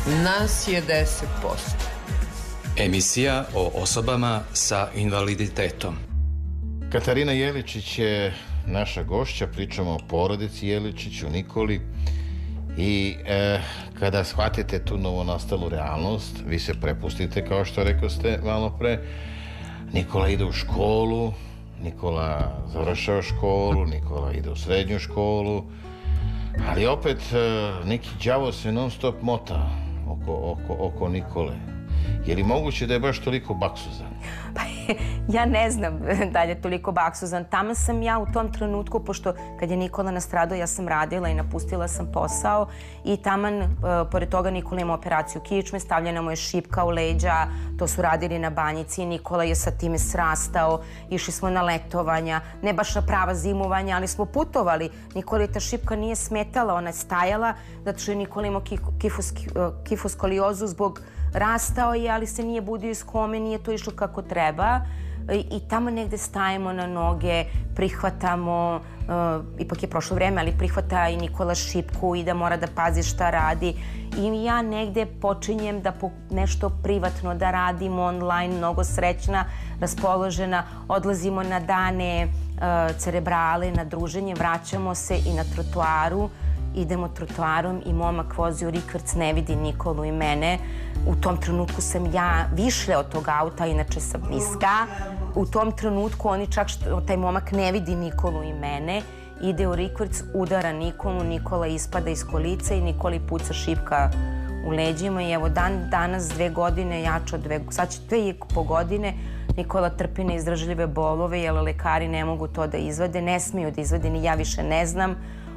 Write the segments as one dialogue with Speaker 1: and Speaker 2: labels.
Speaker 1: Nas je 10%.
Speaker 2: Emisija o osobama sa invaliditetom.
Speaker 3: Katarina Jeličić je naša gošća, pričamo o porodici Jeličić, o Nikoli. I kada shvatite tu novonastalu realnost, vi se prepustite, kao što rekao ste malo pre. Nikola ide u školu, Nikola završava školu, Nikola ide u srednju školu, ali opet neki đavo se non stop mota oko Nikole. Je li moguće da je baš toliko baksuzan?
Speaker 4: Pa ja ne znam da li je toliko baksuzan. Tamo sam ja u tom trenutku, pošto kad je Nikola nastradao, ja sam radila i napustila sam posao i taman, pored toga Nikola ima operaciju kičme, stavljena mu je šipka u leđa, to su radili na Banjici, Nikola je sa time srastao, išli smo na letovanja, ne baš na prava zimovanja, ali smo putovali. Nikola ta šipka nije smetala, ona je stajala, zato što je Nikola imao kifoskoliozu zbog rastao je, ali se nije budio iz kome, nije to išlo kako treba. I tamo negde stajemo na noge, prihvatamo, ipak je prošlo vreme, ali prihvata i Nikola šipku i da mora da pazi šta radi. I ja negde počinjem da nešto privatno da radim online, mnogo srećna, raspoložena, odlazimo na dane cerebrale, na druženje, vraćamo se i na trotoaru. Idemo trotoarom i momak vozi u rikverc, ne vidi Nikolu i mene. U tom trenutku sam ja višle od tog auta, inače sam niska. U tom trenutku taj momak ne vidi Nikolu i mene. Ide u rikverc, udara Nikolu, Nikola ispada iz kolica i Nikoli puca šipka u leđima. I evo danas 2 godine, jače od sad će 2,5 godine, Nikola trpi neizdržljive bolove, jer lekari ne mogu to da izvade, ne smiju da izvade, ni ja više ne znam.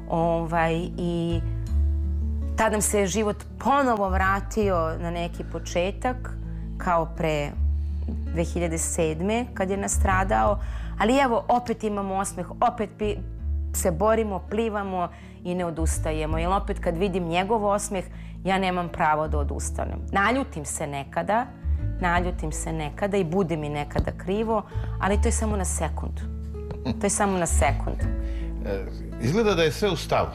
Speaker 4: I tad nam se život ponovo vratio na neki početak, kao pre 2007. kad je nastradao. Ali evo, opet imamo osmeh, opet se borimo, plivamo i ne odustajemo. Jer opet kad vidim njegov osmeh, ja nemam pravo da odustanem. Naljutim se nekada i bude mi nekada krivo, ali to je samo na sekund.
Speaker 3: Izgleda da je sve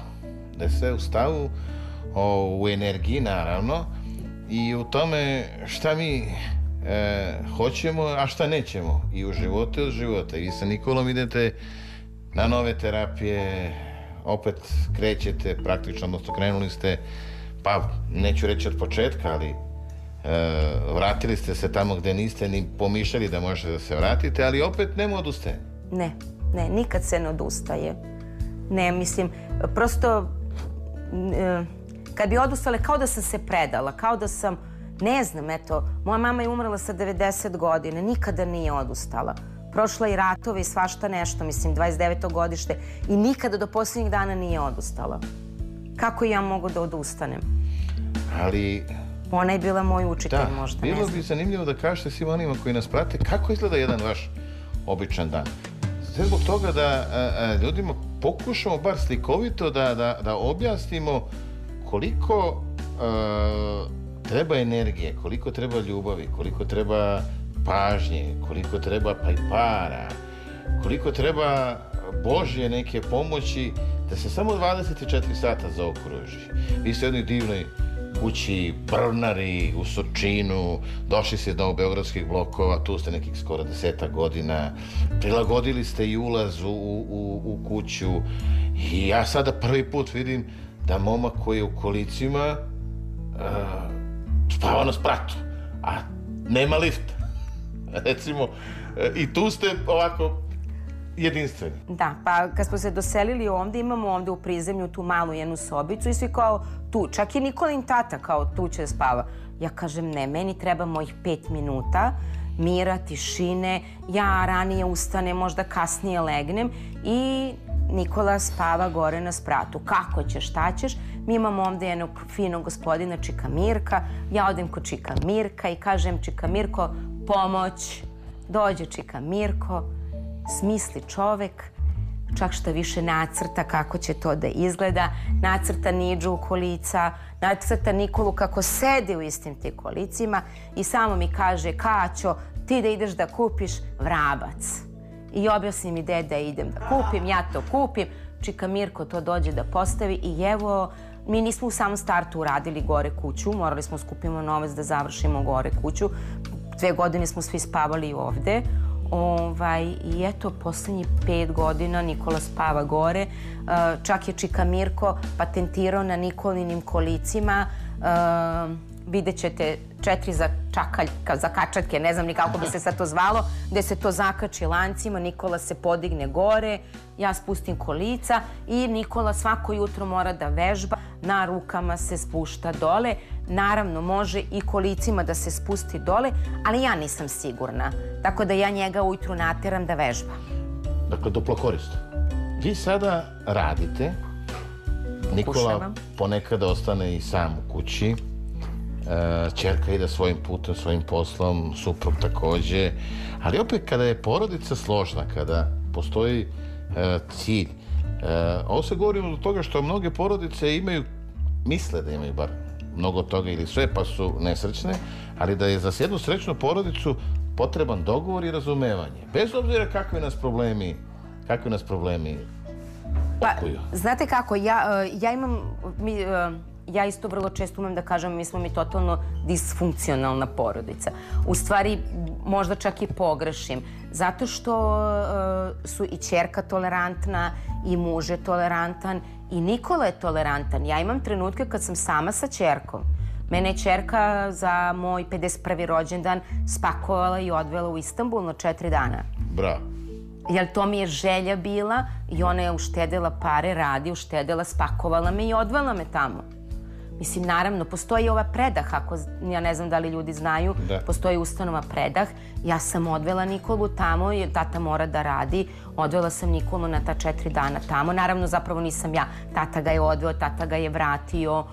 Speaker 3: u stavu, u energiji naravno i u tome šta mi hoćemo, a šta nećemo i u životu i od života. I vi sa Nikolom idete na nove terapije, opet krećete praktično, odnosno krenuli ste, pa neću reći od početka, ali vratili ste se tamo gde niste ni pomišljali da možete da se vratite, ali opet nema odustajanja.
Speaker 4: Ne, nikad se ne odustaje. Ne, mislim, prosto kad bi odustala, kao da sam se predala, kao da sam, ne znam, eto, moja mama je umrla sa 90 godina, nikada nije odustala. Prošla i ratove i svašta nešto, mislim, 29. godište i nikada do posljednjih dana nije odustala. Kako ja mogu da odustanem? Ali... Ona je bila moj učitelj, možda, ne znam.
Speaker 3: Bilo bi zanimljivo da kažete svima onima koji nas prate kako izgleda jedan vaš običan dan. Sve zbog toga da ljudima pokušamo bar slikovito da objasnimo koliko treba energije, koliko treba ljubavi, koliko treba pažnje, koliko treba pa i para, koliko treba Božje neke pomoći da se samo 24 sata zaokruži. Vi ste u jednoj divnoj kući, Brnari, u Surčinu, došli ste do beogradskih blokova, tu ste nekih skoro 10 godina, prilagodili ste i ulaz u kuću i ja sada prvi put vidim da momak koji je u kolicima spava na spratu, a nema lifta. Recimo, i tu ste ovako jedinstveni.
Speaker 4: Da, pa kad smo se doselili ovde, imamo ovde u prizemlju tu malu jednu sobicu i svi kao tu, čak i Nikolin tata kao tu će spava. Ja kažem ne, meni treba mojih 5 minuta mira, tišine, ja ranije ustanem, možda kasnije legnem i Nikola spava gore na spratu. Kako ćeš, šta ćeš? Mi imamo ovde jednog finog gospodina Čika Mirka, ja odem kod Čika Mirka i kažem Čika Mirko, pomoć. Dođe Čika Mirko, smisli čovek, čak šta više nacrta kako će to da izgleda, nacrta Niđu u kolica, nacrta Nikolu kako sedi u istim ti kolicima i samo mi kaže Kaćo, ti da ideš da kupiš vrabac. I objasni mi gde da idem da kupim, ja to kupim, Čika Mirko to dođe da postavi i evo Mi nismo u samom startu uradili gore kuću, morali smo skupimo novac da završimo gore kuću. 2 godine smo svi spavali ovde. I eto, poslednjih 5 godina Nikola spava gore. Čak je čika Mirko patentirao na Nikolinim kolicima. Vidjet ćete 4 za kačaljke, ne znam ni kako bi se sad to zvalo, gde se to zakači lancima, Nikola se podigne gore, ja spustim kolica i Nikola svako jutro mora da vežba, na rukama se spušta dole. Naravno, može i kolicima da se spusti dole, ali ja nisam sigurna. Tako da ja njega ujutru nateram da vežba.
Speaker 3: Dakle, duplo korisno. Vi sada radite, Nikola ponekada ostane i sam u kući, ćerka ide svojim putem, svojim poslom, suprug takođe, ali opet kada je porodica složna, kada postoji cilj, ovo se govori od toga što mnoge porodice misle da imaju bar mnogo toga ili sve, pa su nesrećne, ali da je za jednu srećnu porodicu potreban dogovor i razumevanje. Bez obzira kakvi nas problemi okuju.
Speaker 4: Znate kako, ja isto vrlo često umem da kažem mi smo totalno disfunkcionalna porodica. U stvari, možda čak i pogrešim. Zato što su i ćerka tolerantna, i muž je tolerantan, i Nikola je tolerantan. Ja imam trenutke kad sam sama sa ćerkom. Mene je ćerka za moj 51. rođendan spakovala i odvela u Istanbul na 4 dana.
Speaker 3: Bravo.
Speaker 4: Jer to mi je želja bila i ona je uštedela pare, uštedela, spakovala me i odvela me tamo. Mislim, naravno, postoji ova Predah, ja ne znam da li ljudi znaju, postoji ustanova Predah. Ja sam odvela Nikolu tamo, jer tata mora da radi. Odvela sam Nikolu na ta 4 dana tamo. Naravno, zapravo nisam ja. Tata ga je odveo, tata ga je vratio.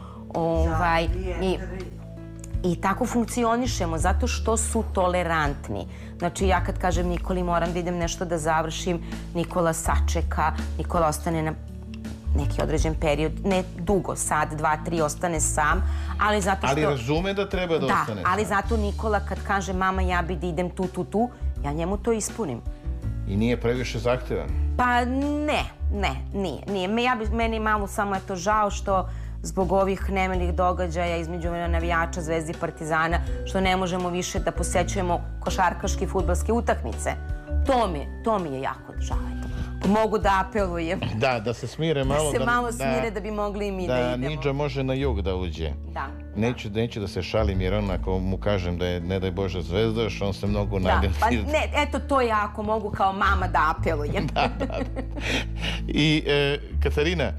Speaker 4: I tako funkcionišemo, zato što su tolerantni. Znači, ja kad kažem Nikoli moram da idem nešto da završim, Nikola sačeka, Nikola ostane na neki određen period, ne dugo, sad, 2, 3, ostane sam, ali zato što...
Speaker 3: Ali razume da treba da ostane sam.
Speaker 4: Da, ali zato Nikola kad kaže mama ja bi da idem tu, ja njemu to ispunim.
Speaker 3: I nije previše zahtevan?
Speaker 4: Pa nije. Meni je malo samo eto žao što zbog ovih nemilih događaja između navijača Zvezde i Partizana, što ne možemo više da posećujemo košarkaške i fudbalske utakmice. To mi je jako žao. Mogu da apelujem.
Speaker 3: Da se smire malo.
Speaker 4: Da se malo smire da bi mogli i mi da idemo.
Speaker 3: Da Nidža može na jug da uđe.
Speaker 4: Da.
Speaker 3: Neću da se šalim jer ako mu kažem da je ne daj Bože zvezdaš, on se mnogo nagledi.
Speaker 4: Pa ne, eto to ja ako mogu kao mama da apelujem.
Speaker 3: Da. I Katarina,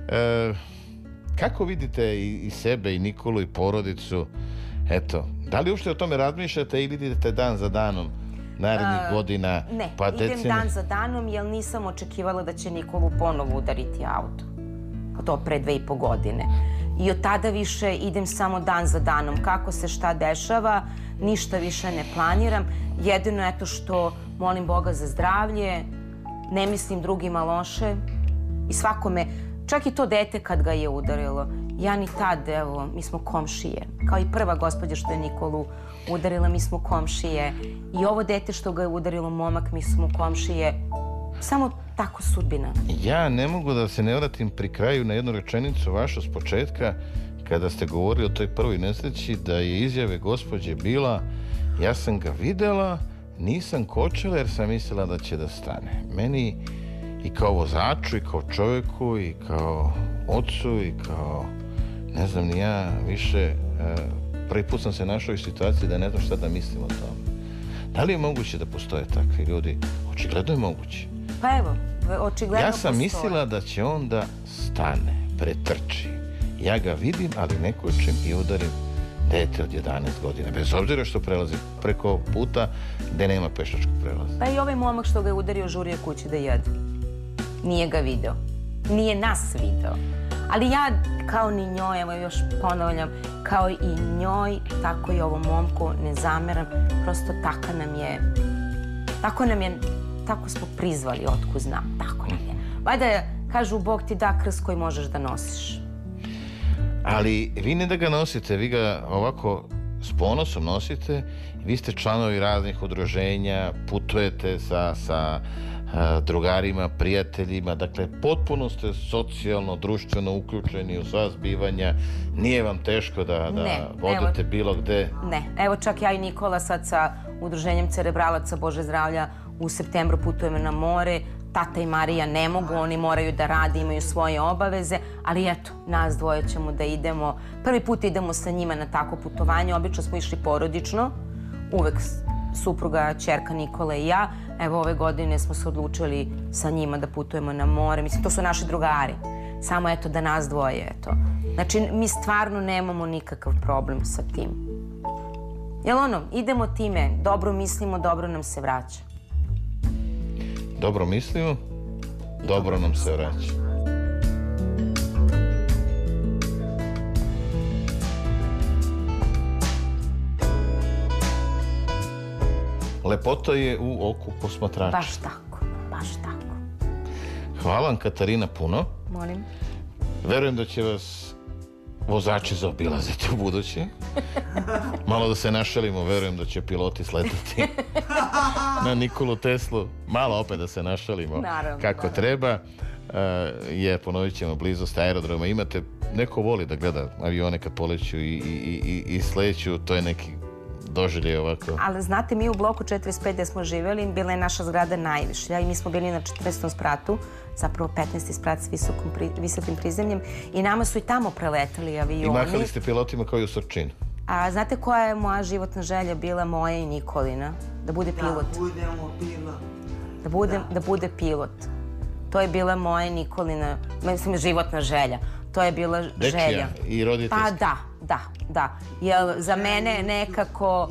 Speaker 3: kako vidite i sebe i Nikolu i porodicu? Eto, da li uopšte o tome razmišljate ili idete dan za danom? Narednih godina, pa decenija?
Speaker 4: Ne, idem dan za danom jer nisam očekivala da će Nikolu ponovo udariti auto. To pre 2,5 godine. I od tada više idem samo dan za danom. Kako se šta dešava, ništa više ne planiram. Jedino eto što molim Boga za zdravlje, ne mislim drugima loše i svakome, čak i to dete kad ga je udarilo. Ja ni tad, evo, mi smo komšije. Kao i prva gospođa što je Nikolu udarila, mi smo komšije. I ovo dete što ga je udarilo, momak, mi smo komšije. Samo tako sudbina.
Speaker 3: Ja ne mogu da se ne vratim pri kraju na jednu rečenicu vašu s početka, kada ste govorili o toj prvoj nesreći, da je izjave gospođe bila ja sam ga videla, nisam kočila jer sam mislila da će da stane. Meni i kao vozaču, i kao čoveku, i kao ocu, i kao ne znam ni ja više, prvi put sam se našao u situaciji da ne znam šta da mislim o tome. Da li je moguće da postoje takvi ljudi? Očigledno je moguće.
Speaker 4: Pa evo, očigledno
Speaker 3: ja sam mislila da će on da stane, pretrči. Ja ga vidim, ali ne kočem i udarim dete od 11 godina. Bez obzira što prelazi preko puta gde nema pešačkog prelaza.
Speaker 4: Pa i ovaj momak što ga je udario žurio kući da jede. Nije ga video. Nije nas video. Ali ja, kao ni njoj, evo još ponavljam, kao i njoj, tako i ovom momku ne zameram. Prosto tako smo prizvali, otkud znam, tako nam je. Valjda kažu, Bog ti da krst koji možeš da nosiš.
Speaker 3: Ali vi ne da ga nosite, vi ga ovako s ponosom nosite. Vi ste članovi raznih udruženja, putujete sa drugarima, prijateljima, dakle, potpuno ste socijalno, društveno uključeni u sva zbivanja, nije vam teško da odete bilo gde?
Speaker 4: Ne, evo čak ja i Nikola sad sa Udruženjem cerebralaca Bože zdravlja u septembru putujemo na more, tata i Marija ne mogu, oni moraju da rade, imaju svoje obaveze, ali eto, nas dvoje ćemo da idemo, prvi put idemo sa njima na tako putovanje, obično smo išli porodično, uvek supruga, ćerka Nikola i ja. Evo, ove godine smo se odlučili sa njima da putujemo na more. Mislim, to su naši drugari. Samo, eto, da nas dvoje, eto. Znači, mi stvarno nemamo nikakav problem sa tim. Jel ono, idemo time, dobro mislimo, dobro nam se vraća.
Speaker 3: Dobro mislimo, dobro nam se vraća. Lepota je u oku posmatrača.
Speaker 4: Baš tako, baš tako.
Speaker 3: Hvala vam, Katarina, puno.
Speaker 4: Molim.
Speaker 3: Verujem da će vas vozači zaobilaziti u budući. Malo da se našalimo, verujem da će piloti sletati na Nikolu Teslu. Malo opet da se našalimo kako treba. Jer, ponovit ćemo, blizost aerodroma. Imate, neko voli da gleda avione kad poleću i sleću, to je neki doživljaj ovako. Ali znate, mi u bloku 45 gde smo živjeli, bila je naša zgrada najvišlja i mi smo bili na 40. spratu, zapravo 15. sprat s visokim prizemljem i nama su i tamo preletali avioni. I mahali ste pilotima kao i u Surčinu. A znate koja je moja životna želja bila, moja i Nikolina? Da bude pilot. Da budemo pilot. Da bude pilot. To je bila moja i Nikolina, mislim, životna želja. To je bila želja. Dečija i roditeljska. Pa da. Jer za mene nekako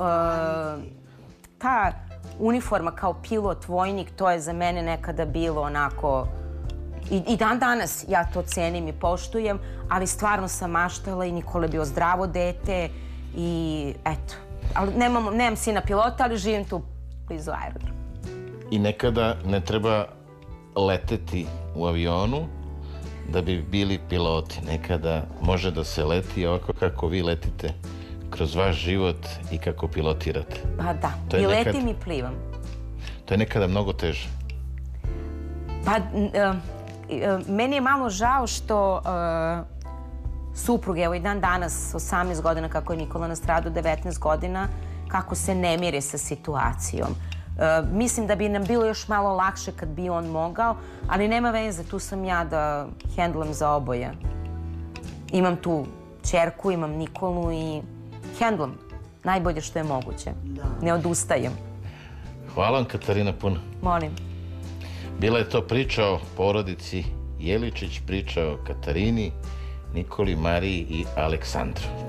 Speaker 3: ta uniforma kao pilot, vojnik, to je za mene nekada bilo onako... I dan danas ja to cenim i poštujem, ali stvarno sam maštala i Nikola je bio zdravo dete i eto. Ali nemam sina pilota, ali živim tu blizu aerodroma. I nekada ne treba leteti u avionu da bi bili piloti. Nekada može da se leti ovako kako vi letite kroz vaš život i kako pilotirate. Pa da, i letim i plivam. To je nekada mnogo teže. Pa, meni je malo žao što suprug, evo i dan danas, 18 godina kako je Nikola nastradao, 19 godina, kako se ne mire sa situacijom. Mislim da bi nam bilo još malo lakše kad bi on mogao, ali nema veze, tu sam ja da hendlam za oboje. Imam tu ćerku, imam Nikolu i hendlam najbolje što je moguće. Ne odustajem. Hvala vam, Katarina, puno. Molim. Bila je to priča o porodici Jeličić, priča o Katarini, Nikoli, Mariji i Aleksandru.